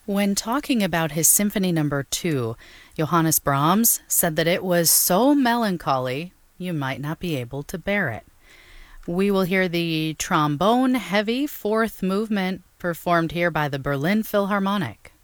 When talking about his Symphony Number 2, Johannes Brahms said that it was so melancholy you might not be able to bear it. We will hear the trombone heavy fourth movement performed here by the Berlin Philharmonic.